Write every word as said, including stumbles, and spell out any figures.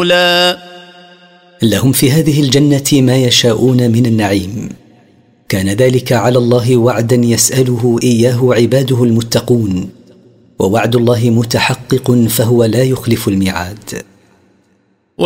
لهم في هذه الجنة ما يشاءون من النعيم، كان ذلك على الله وعدا يسأله إياه عباده المتقون، ووعد الله متحقق فهو لا يخلف الميعاد.